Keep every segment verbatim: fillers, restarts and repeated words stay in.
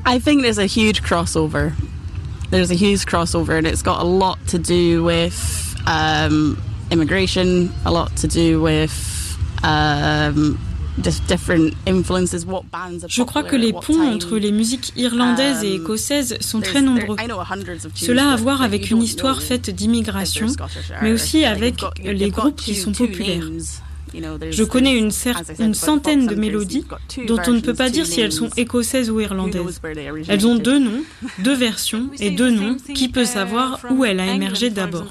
I think there's a huge crossover. There's a huge crossover, and it's got a lot to do with um, immigration, a lot to do with um, just different influences. What bands are Je crois que les ponts entre les musiques irlandaises et écossaises sont très nombreux. Cela a à voir avec une histoire faite d'immigration, mais aussi avec les groupes qui sont populaires. Je connais une, cer- une centaine de mélodies dont on ne peut pas dire si elles sont écossaises ou irlandaises. Elles ont deux noms, deux versions et deux noms. Qui peut savoir où elle a émergé d'abord?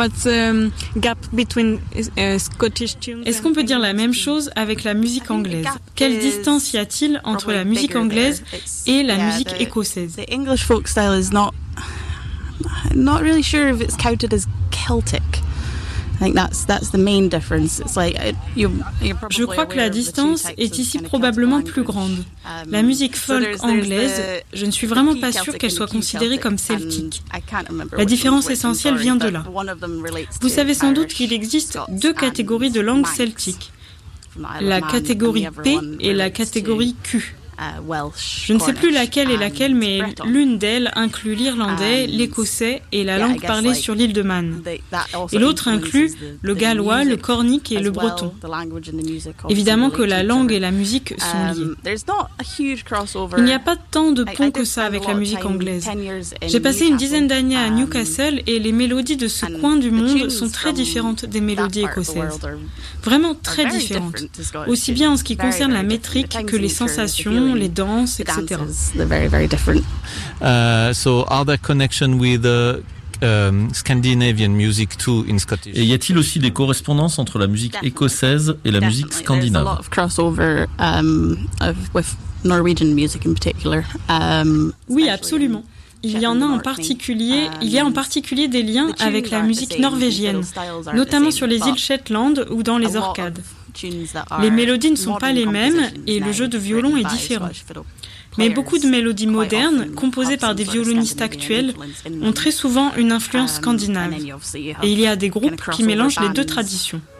Est-ce qu'on peut dire la même chose avec la musique anglaise? Quelle distance y a-t-il entre la musique anglaise et la musique écossaise? English folk style is not not really sure if it's counted as Celtic. I think that's that's the main difference. It's like you, Je crois que la distance est ici probablement plus grande. La musique folk anglaise, je ne suis vraiment pas sûre qu'elle soit considérée comme celtique. La différence essentielle vient de là. Vous savez sans doute qu'il existe deux catégories de langues celtiques. La catégorie P et la catégorie Q. Je ne sais plus laquelle est laquelle, mais l'une d'elles inclut l'irlandais, l'écossais et la langue parlée sur l'île de Man. Et l'autre inclut le gallois, le cornique et le breton. Évidemment que la langue et la musique sont liées. Il n'y a pas tant de ponts que ça avec la musique anglaise. J'ai passé une dizaine d'années à Newcastle et les mélodies de ce coin du monde sont très différentes des mélodies écossaises. Vraiment très différentes. Aussi bien en ce qui concerne la métrique que les sensations, les danses, et cetera. Uh, so are there connection with the um, Scandinavian music too in Scottish? Et y a-t-il aussi des correspondances entre la musique écossaise et la musique scandinave? There's a lot of crossover um, of, with Norwegian music in particular. Um, oui, absolument. Il y en a en particulier, il y a en particulier des liens avec la musique norvégienne, notamment sur les îles Shetland ou dans les Orcades. Les mélodies ne sont pas les mêmes et le jeu de violon est différent. Mais beaucoup de mélodies modernes, composées par des violonistes actuels, ont très souvent une influence scandinave. Et il y a des groupes qui mélangent les deux traditions.